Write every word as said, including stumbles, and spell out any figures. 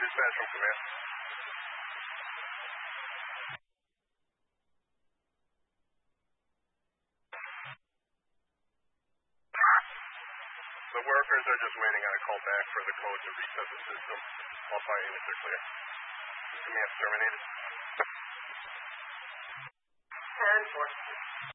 Dispatch from command. The workers are just waiting on a call back for the code to reset the system. All fire units are clear. Command terminated. ten four.